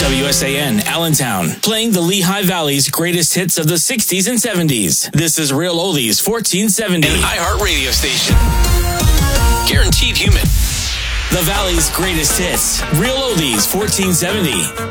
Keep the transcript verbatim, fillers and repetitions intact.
W S A N, Allentown, playing the Lehigh Valley's greatest hits of the sixties and seventies. This is Real Oldies fourteen seventy. An iHeart radio station. Guaranteed human. The Valley's greatest hits. Real Oldies fourteen seventy.